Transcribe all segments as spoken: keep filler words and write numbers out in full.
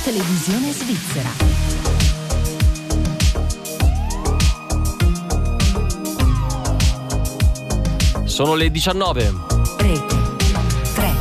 televisione svizzera. Sono le diciannove. Rete tre.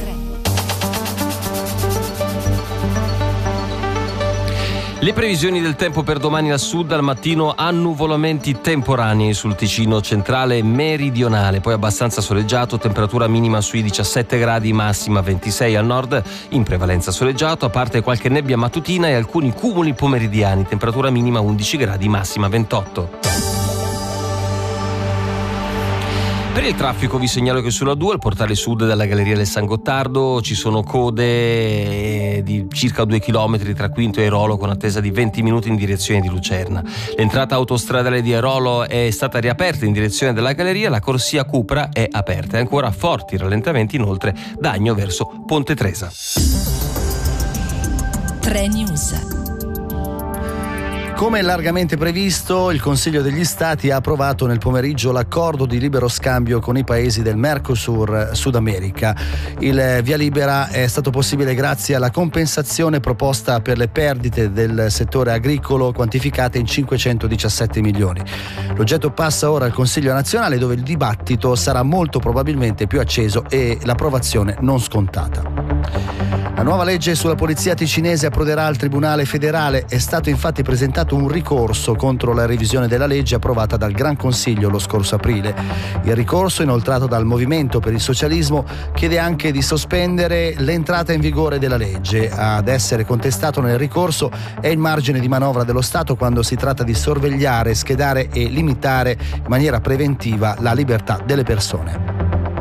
Le previsioni del tempo per domani al sud: al mattino annuvolamenti temporanei sul Ticino centrale e meridionale, poi abbastanza soleggiato, temperatura minima sui diciassette gradi, massima ventisei. Al nord in prevalenza soleggiato, a parte qualche nebbia mattutina e alcuni cumuli pomeridiani, temperatura minima undici gradi, massima ventotto. Per il traffico vi segnalo che sulla due, al portale sud della Galleria del San Gottardo, ci sono code di circa due chilometri tra Quinto e Airolo, con attesa di venti minuti in direzione di Lucerna. L'entrata autostradale di Airolo è stata riaperta in direzione della Galleria, la corsia Cupra è aperta e ancora forti rallentamenti inoltre da Agno verso Ponte Tresa. tre News. Come largamente previsto, il Consiglio degli Stati ha approvato nel pomeriggio l'accordo di libero scambio con i paesi del Mercosur Sud America. Il via libera è stato possibile grazie alla compensazione proposta per le perdite del settore agricolo, quantificate in cinquecentodiciassette milioni. L'oggetto passa ora al Consiglio nazionale, dove il dibattito sarà molto probabilmente più acceso e l'approvazione non scontata. La nuova legge sulla polizia ticinese approderà al Tribunale federale. È stato infatti presentato un ricorso contro la revisione della legge approvata dal Gran Consiglio lo scorso aprile. Il ricorso, inoltrato dal Movimento per il Socialismo, chiede anche di sospendere l'entrata in vigore della legge. Ad essere contestato nel ricorso è il margine di manovra dello Stato quando si tratta di sorvegliare, schedare e limitare in maniera preventiva la libertà delle persone.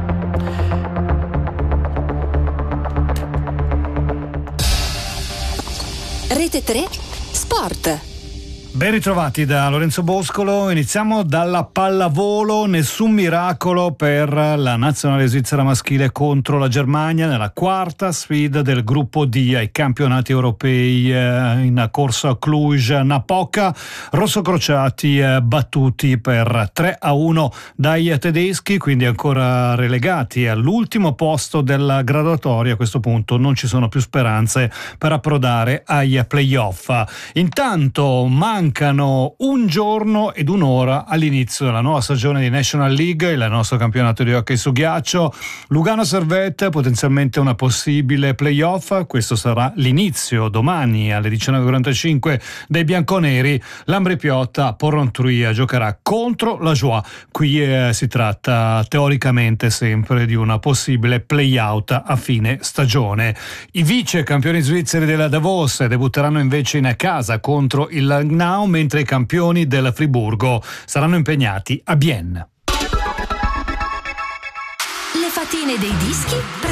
Rete tre Sport. Ben ritrovati da Lorenzo Boscolo. Iniziamo dalla pallavolo. Nessun miracolo per la nazionale svizzera maschile contro la Germania nella quarta sfida del gruppo D ai campionati europei in corso a Cluj-Napoca. Rossocrociati battuti per tre a uno dai tedeschi, quindi ancora relegati all'ultimo posto della graduatoria. A questo punto non ci sono più speranze per approdare ai playoff. Intanto mancano un giorno ed un'ora all'inizio della nuova stagione di National League, il nostro campionato di hockey su ghiaccio. Lugano Servette, potenzialmente una possibile playoff. Questo sarà l'inizio domani alle diciannove e quarantacinque dei bianconeri. Lambri Piotta Porrentruia giocherà contro la Joie. Qui eh, si tratta teoricamente sempre di una possibile playout a fine stagione. I vice campioni svizzeri della Davos debutteranno invece in casa contro il Langnau, mentre i campioni del Friburgo saranno impegnati a Bienne. Le fatine dei dischi